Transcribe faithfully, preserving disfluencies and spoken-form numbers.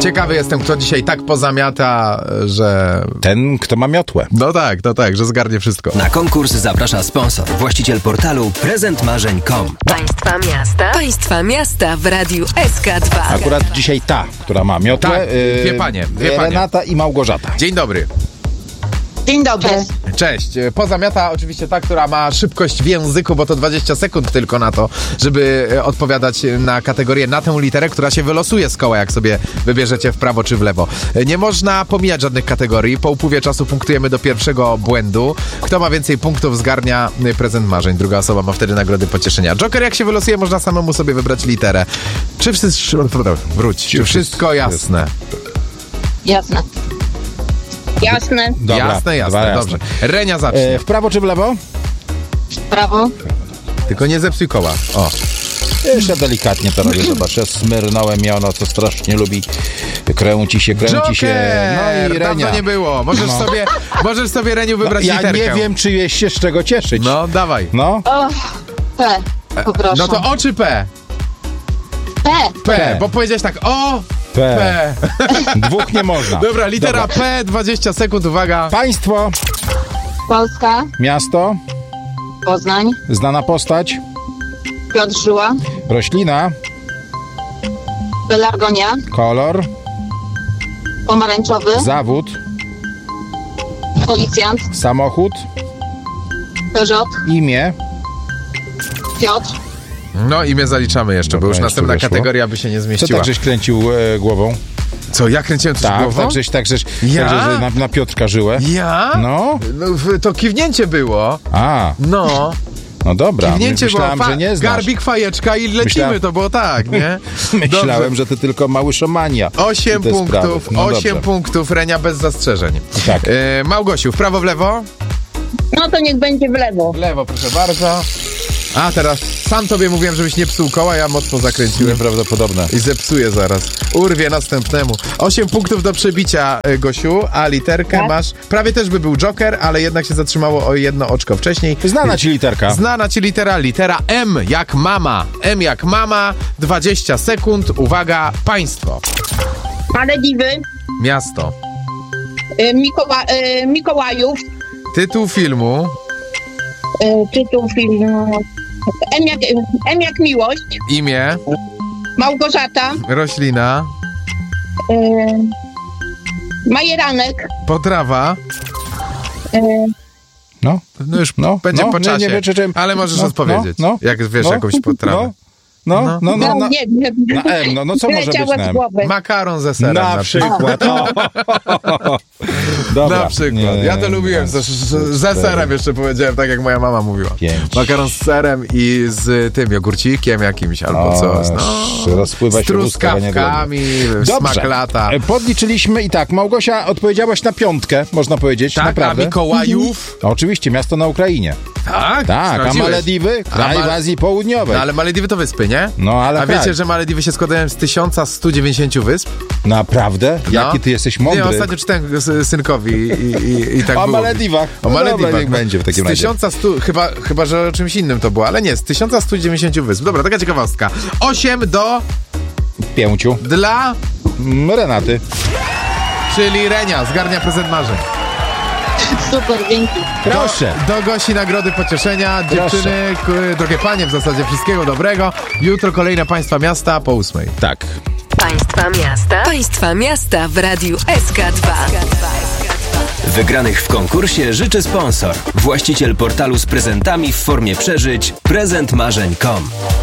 Ciekawy jestem, kto dzisiaj tak pozamiata, że... Ten, kto ma miotłę. No tak, no tak, że zgarnie wszystko. Na konkurs zaprasza sponsor, właściciel portalu prezent marzeń kropka com. Państwa miasta, państwa miasta w radiu S K dwa. Akurat dzisiaj ta, która ma miotłę. Tak, dwie panie, dwie panie. Renata i Małgorzata. Dzień dobry. Dzień dobry. Cześć. Pozamiata oczywiście ta, która ma szybkość w języku, bo to dwadzieścia sekund tylko na to, żeby odpowiadać na kategorię, na tę literę, która się wylosuje z koła, jak sobie wybierzecie w prawo czy w lewo. Nie można pomijać żadnych kategorii. Po upływie czasu punktujemy do pierwszego błędu. Kto ma więcej punktów, zgarnia prezent marzeń. Druga osoba ma wtedy nagrody pocieszenia. Joker, jak się wylosuje, można samemu sobie wybrać literę. Czy wszystko... Wróć. Czy wszystko jasne? Jasne. Jasne. Dobra, jasne, jasne, dobrze. Renia zacznie. E, w prawo czy w lewo? Prawo. Tylko nie zepsuj koła. O. Jeszcze delikatnie to robię, zobacz. Ja smyrnąłem ją, ono co strasznie lubi. Kręci się, kręci Joker! się. No i Renia. Dawno nie było. Możesz, No. sobie, możesz sobie, Reniu, wybrać no, ja literkę. nie wiem, czy jest się z czego cieszyć. No, dawaj. No. O, P. Poproszę. No to O czy P? P. P, P. bo powiedziałeś tak O, P. P. Dwóch nie można. Dobra, litera Dobra. P, dwadzieścia sekund, uwaga. Państwo, Polska. miasto, Poznań. znana postać, Piotr Żyła. roślina, Pelargonia. kolor, Pomarańczowy. zawód, Policjant. samochód, Peugeot. imię. Piotr. No imię zaliczamy jeszcze, Dobra, bo już jeszcze następna wyszło. kategoria by się nie Co zmieściła. tak żeś kręcił e, głową? Co, ja kręciłem coś Tak, głową? tak żeś, tak żeś, Ja? tak żeś na, na Piotrka żyłę. Ja? No. No, w- to kiwnięcie było. A, No. no dobra. Kiwnięcie Myślałem, było. Fa- że nie znasz. Garbik, fajeczka i lecimy, Myślałem- to było tak, nie? Myślałem, Dobrze. że ty tylko mały szomania. Osiem I te punktów, sprawy. No osiem dobrze. punktów, Renia bez zastrzeżeń. Tak. E, Małgosiu, w prawo, w lewo? No to niech będzie w lewo. W lewo, proszę bardzo. A, teraz sam tobie mówiłem, żebyś nie psuł koła, ja mocno zakręciłem. Nieprawdopodobne. I zepsuję zaraz. Urwie następnemu. Osiem punktów do przebicia, y, Gosiu, a literkę Tak. masz. Prawie też by był Joker, ale jednak się zatrzymało o jedno oczko wcześniej. Znana ci literka. Znana ci litera, litera M jak mama. M jak mama, dwadzieścia sekund. Uwaga, państwo. Malediwy. Miasto. Y, Mikoła, y, Mikołajów. Tytuł filmu. Y, tytuł filmu. M jak, M jak miłość. Imię. Małgorzata. Roślina. Y, Majeranek. Potrawa. Y, No. No już No, będzie no, po nie, czasie. nie wiem, czy- czy- ale możesz no, odpowiedzieć. no, no, jak wiesz no, jakąś potrawę. No, no, No. no, no, no, no. nie wiem. Na M, no, no co może być Wyleciało na z M? głowy. Makaron ze serem Na na przykład. przykład. O. Dobra. Na przykład. Nie, Ja to lubiłem. Ze, ze serem jeszcze powiedziałem, tak jak moja mama mówiła. Pięć. Makaron z serem i z tym jogurcikiem jakimś albo O, coś. No. rozpływa się Z w ustach, a nie truskawkami, Dobrze. smak lata. E, Podliczyliśmy i tak, Małgosia, odpowiedziałaś na piątkę, można powiedzieć, Tak, a naprawdę. Mikołajów? No, oczywiście, miasto na Ukrainie. Tak? Tak, a Sprawdziłeś? Malediwy, kraj A Ma- w Azji Południowej. No, ale Malediwy to wyspy, nie? No, ale A kraj. wiecie, że Malediwy się składają z tysiąc sto dziewięćdziesiąt wysp? Naprawdę? No. Jaki ty jesteś mądry. Nie, ostatnio czytałem s- synkowi i, i, i tak O było. Malediwach. O No Malediwach. dobra, niech będzie w takim z razie. tysiąc sto, chyba, chyba, że o czymś innym to było, ale nie, z tysiąc sto dziewięćdziesiąt wysp. Dobra, taka ciekawostka. osiem do Pięciu. dla, Mm, Renaty. czyli Renia, zgarnia prezent marzeń. Super, dzięki. Proszę. Do, do Gosi nagrody pocieszenia. Proszę. Dziewczyny, k- drogie panie, w zasadzie wszystkiego dobrego. Jutro kolejne państwa miasta po ósmej. Tak. Państwa miasta, państwa miasta w radiu S K dwa. Wygranych w konkursie życzy sponsor, właściciel portalu z prezentami w formie przeżyć prezent marzeń kropka com.